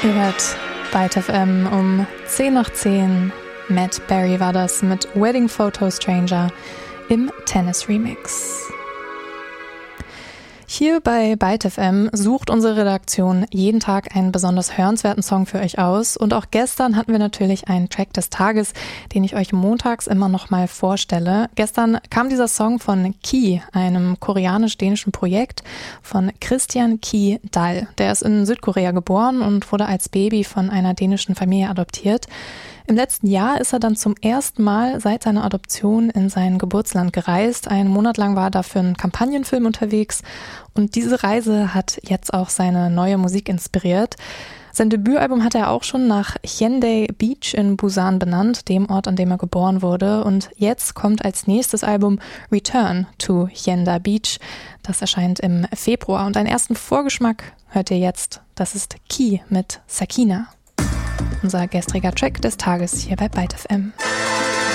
Ihr hört Byte FM um 10 nach 10. Matt Berry war das mit Wedding Photo Stranger im Tennis Remix. Hier bei Byte FM sucht unsere Redaktion jeden Tag einen besonders hörenswerten Song für euch aus. Und auch gestern hatten wir natürlich einen Track des Tages, den ich euch montags immer noch mal vorstelle. Gestern kam dieser Song von Ki, einem koreanisch-dänischen Projekt von Christian Ki Dal. Der ist in Südkorea geboren und wurde als Baby von einer dänischen Familie adoptiert. Im letzten Jahr ist er dann zum ersten Mal seit seiner Adoption in sein Geburtsland gereist. Einen Monat lang war er dafür einen Kampagnenfilm unterwegs und diese Reise hat jetzt auch seine neue Musik inspiriert. Sein Debütalbum hat er auch schon nach Hyundai Beach in Busan benannt, dem Ort, an dem er geboren wurde. Und jetzt kommt als nächstes Album Return to Hyundai Beach. Das erscheint im Februar und einen ersten Vorgeschmack hört ihr jetzt. Das ist Ki mit Sakina. Unser gestriger Track des Tages hier bei Byte FM.